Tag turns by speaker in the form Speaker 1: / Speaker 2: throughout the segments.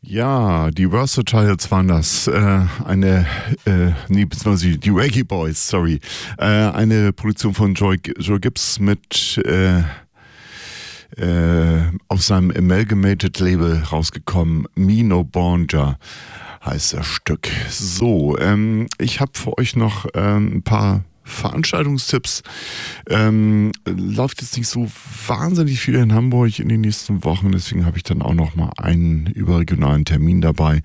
Speaker 1: Ja, die Versatiles waren das. Beziehungsweise die Reggae Boys, sorry. Eine Produktion von Joe Gibbs mit auf seinem Amalgamated Label rausgekommen. Me No Bonja heißt das Stück. So, ich habe für euch noch ein paar Veranstaltungstipps. Läuft jetzt nicht so wahnsinnig viel in Hamburg in den nächsten Wochen, deswegen habe ich dann auch noch mal einen überregionalen Termin dabei.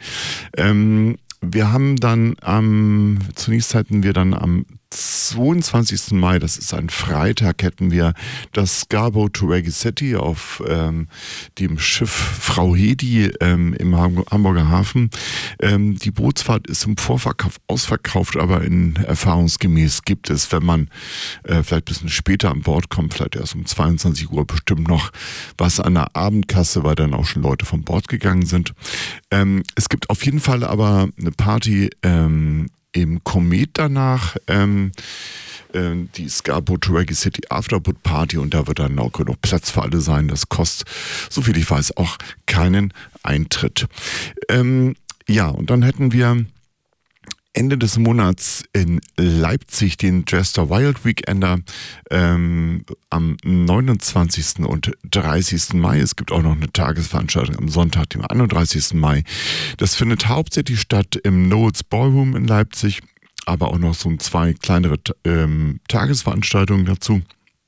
Speaker 1: Wir haben dann zunächst hatten wir dann am 22. Mai, das ist ein Freitag, hätten wir das Scarborough to Reggae City auf dem Schiff Frau Hedi im Hamburger Hafen. Die Bootsfahrt ist im Vorverkauf ausverkauft, aber erfahrungsgemäß gibt es, wenn man vielleicht ein bisschen später an Bord kommt, vielleicht erst um 22 Uhr bestimmt noch was an der Abendkasse, weil dann auch schon Leute von Bord gegangen sind. Es gibt auf jeden Fall aber eine Party im Komet danach, die Scarborough to Reggae City Afterboot Party, und da wird dann auch genug Platz für alle sein. Das kostet, soviel ich weiß, auch keinen Eintritt. Ja, und dann hätten wir Ende des Monats in Leipzig den Jester Wild Weekender am 29. und 30. Mai. Es gibt auch noch eine Tagesveranstaltung am Sonntag, dem 31. Mai. Das findet hauptsächlich statt im Noels Ballroom in Leipzig, aber auch noch so 2 kleinere Tagesveranstaltungen dazu.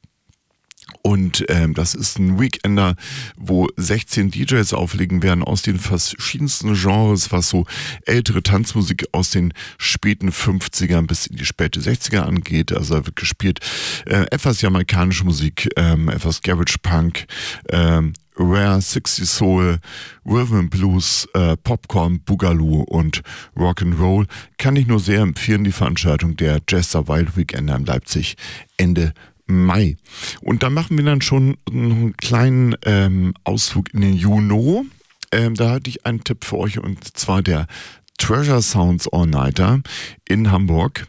Speaker 1: Und das ist ein Weekender, wo 16 DJs auflegen werden aus den verschiedensten Genres, was so ältere Tanzmusik aus den späten 50ern bis in die späte 60er angeht. Also da wird gespielt etwas jamaikanische Musik, etwas Garage Punk, Rare, 60 Soul, Rhythm and Blues, Popcorn, Boogaloo und Rock'n'Roll. Kann ich nur sehr empfehlen, die Veranstaltung der Jester Wild Weekender in Leipzig Ende Mai. Und da machen wir dann schon einen kleinen Ausflug in den Juni. Da hatte ich einen Tipp für euch, und zwar der Treasure Sounds All-Nighter in Hamburg.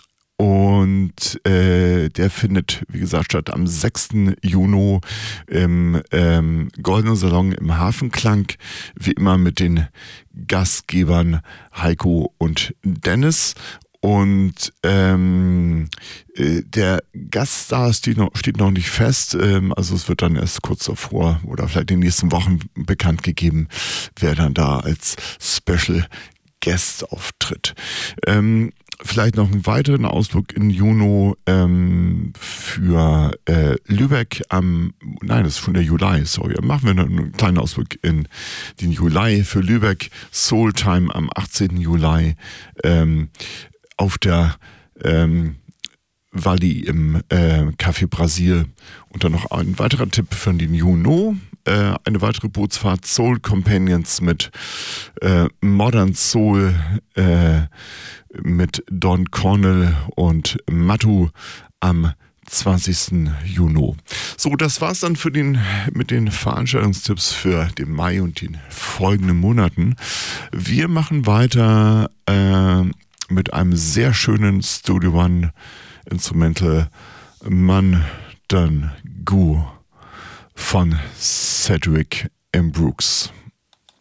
Speaker 1: Und der findet, wie gesagt, statt am 6. Juni im Goldenen Salon im Hafenklang, wie immer mit den Gastgebern Heiko und Dennis. Und der Gaststar steht noch nicht fest, also es wird dann erst kurz davor oder vielleicht in den nächsten Wochen bekannt gegeben, wer dann da als Special Guest auftritt. Vielleicht noch einen weiteren Ausflug in Juni für Lübeck das ist schon der Juli, sorry. Machen wir noch einen kleinen Ausflug in den Juli für Lübeck. Soul Time am 18. Juli auf der Walli im Café Brasil. Und dann noch ein weiterer Tipp für den Juni. Eine weitere Bootsfahrt, Soul Companions mit Modern Soul, mit Don Cornell und Matu am 20. Juni. So, das war's dann mit den Veranstaltungstipps für den Mai und den folgenden Monaten. Wir machen weiter mit einem sehr schönen Studio One Instrumental Man Done Goo von Cedric M. Brooks.